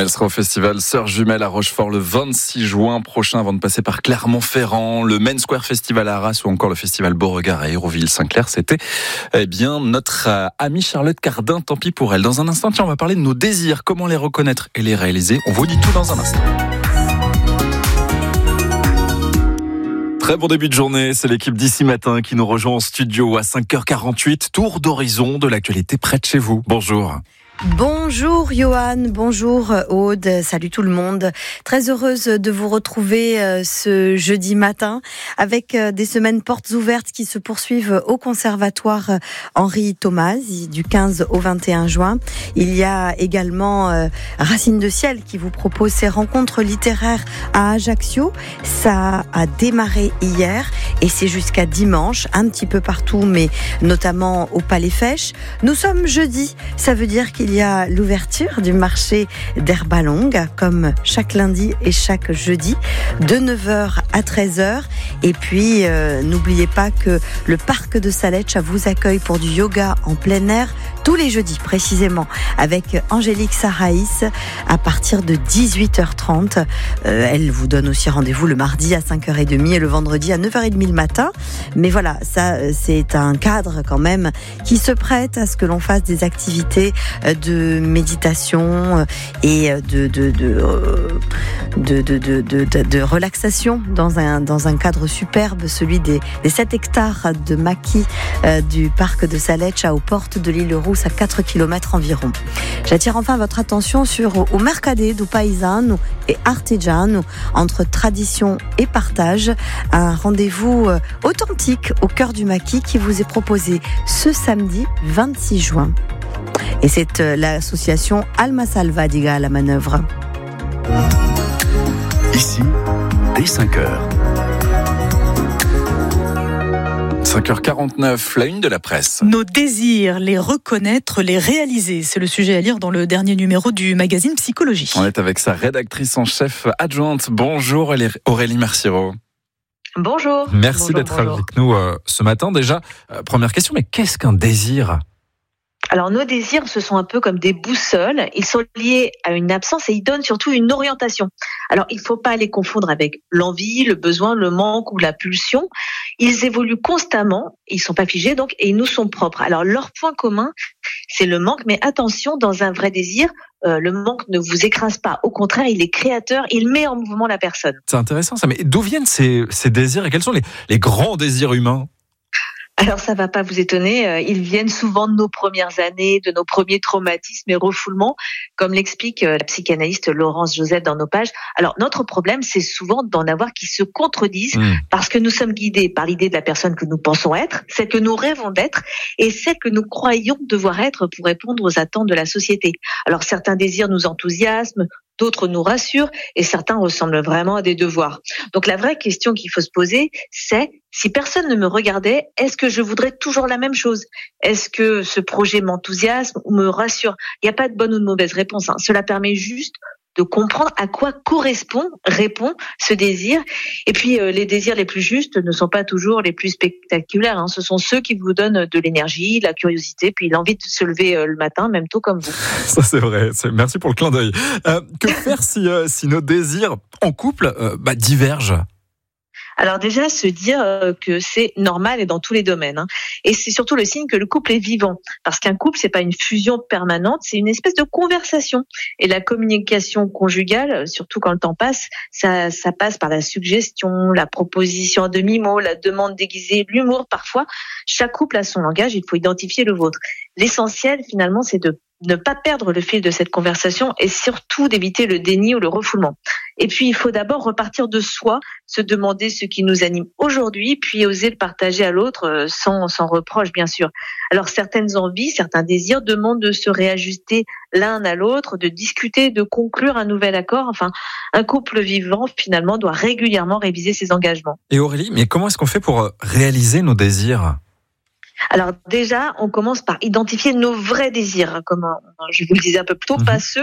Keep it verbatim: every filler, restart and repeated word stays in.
Elle sera au festival Sœurs Jumelles à Rochefort le vingt-six juin prochain avant de passer par Clermont-Ferrand, le Main Square Festival à Arras ou encore le festival Beauregard à Hérouville-Saint-Clair. C'était eh bien notre euh, amie Charlotte Cardin, tant pis pour elle. Dans un instant, tiens, on va parler de nos désirs, comment les reconnaître et les réaliser. On vous dit tout dans un instant. Très bon début de journée, c'est l'équipe d'ici matin qui nous rejoint en studio à cinq heures quarante-huit. Tour d'horizon de l'actualité près de chez vous. Bonjour. Bonjour Johan, bonjour Aude, salut tout le monde. Très heureuse de vous retrouver ce jeudi matin avec des semaines portes ouvertes qui se poursuivent au conservatoire Henri Thomas du quinze au vingt et un juin. Il y a également Racines de Ciel qui vous propose ses rencontres littéraires à Ajaccio. Ça a démarré hier et c'est jusqu'à dimanche, un petit peu partout, mais notamment au Palais Fèche. Nous sommes jeudi, ça veut dire qu'il Il y a l'ouverture du marché d'Herba Longue, comme chaque lundi et chaque jeudi, de neuf heures à treize heures. Et puis, euh, n'oubliez pas que le parc de Saletch vous accueille pour du yoga en plein air, tous les jeudis précisément, avec Angélique Saraïs à partir de dix-huit heures trente. Euh, elle vous donne aussi rendez-vous le mardi à cinq heures trente et le vendredi à neuf heures trente le matin. Mais voilà, ça, c'est un cadre quand même qui se prête à ce que l'on fasse des activités de méditation et de de de de de, de, de, de, de relaxation dans un dans un cadre superbe, celui des, des sept hectares de maquis euh, du parc de Saletch aux portes de l'île Rousse à quatre kilomètres environ. J'attire enfin votre attention sur au Mercadé do Paisano et Artigiano, entre tradition et partage, un rendez-vous authentique au cœur du maquis qui vous est proposé ce samedi vingt-six juin. Et c'est l'association Alma Salvadiga à la manœuvre. Ici, dès cinq heures. cinq heures quarante-neuf, la une de la presse. Nos désirs, les reconnaître, les réaliser. C'est le sujet à lire dans le dernier numéro du magazine Psychologie. On est avec sa rédactrice en chef adjointe. Bonjour Aurélie Merciero. Bonjour. Merci bonjour, d'être bonjour. avec nous euh, ce matin. Déjà, euh, première question, mais qu'est-ce qu'un désir ? Alors, nos désirs, ce sont un peu comme des boussoles. Ils sont liés à une absence et ils donnent surtout une orientation. Alors, il ne faut pas les confondre avec l'envie, le besoin, le manque ou la pulsion. Ils évoluent constamment, ils ne sont pas figés donc, et ils nous sont propres. Alors, leur point commun, c'est le manque. Mais attention, dans un vrai désir, euh, le manque ne vous écrase pas. Au contraire, il est créateur, il met en mouvement la personne. C'est intéressant ça. Mais d'où viennent ces, ces désirs et quels sont les, les grands désirs humains ? Alors ça va pas vous étonner, ils viennent souvent de nos premières années, de nos premiers traumatismes et refoulements, comme l'explique la psychanalyste Laurence Joseph dans nos pages. Alors notre problème, c'est souvent d'en avoir qui se contredisent, mmh. parce que nous sommes guidés par l'idée de la personne que nous pensons être, celle que nous rêvons d'être, et celle que nous croyons devoir être pour répondre aux attentes de la société. Alors certains désirs nous enthousiasment, d'autres nous rassurent et certains ressemblent vraiment à des devoirs. Donc la vraie question qu'il faut se poser, c'est si personne ne me regardait, est-ce que je voudrais toujours la même chose ? Est-ce que ce projet m'enthousiasme ou me rassure ? Il n'y a pas de bonne ou de mauvaise réponse. Hein. Cela permet juste de comprendre à quoi correspond, répond ce désir. Et puis, euh, les désirs les plus justes ne sont pas toujours les plus spectaculaires. Hein. Ce sont ceux qui vous donnent de l'énergie, la curiosité, puis l'envie de se lever euh, le matin, même tôt comme vous. Ça, c'est vrai. C'est... Merci pour le clin d'œil. Euh, que faire si, euh, si nos désirs en couple euh, bah, divergent ? Alors déjà, se dire que c'est normal et dans tous les domaines. Hein. Et c'est surtout le signe que le couple est vivant. Parce qu'un couple, c'est pas une fusion permanente, c'est une espèce de conversation. Et la communication conjugale, surtout quand le temps passe, ça, ça passe par la suggestion, la proposition à demi-mot, la demande déguisée, l'humour parfois. Chaque couple a son langage, il faut identifier le vôtre. L'essentiel, finalement, c'est de ne pas perdre le fil de cette conversation et surtout d'éviter le déni ou le refoulement. Et puis, il faut d'abord repartir de soi, se demander ce qui nous anime aujourd'hui, puis oser le partager à l'autre sans, sans reproche, bien sûr. Alors, certaines envies, certains désirs demandent de se réajuster l'un à l'autre, de discuter, de conclure un nouvel accord. Enfin, un couple vivant, finalement, doit régulièrement réviser ses engagements. Et Aurélie, mais comment est-ce qu'on fait pour réaliser nos désirs ? Alors déjà, on commence par identifier nos vrais désirs, comme je vous le disais un peu plus tôt, mmh. pas ceux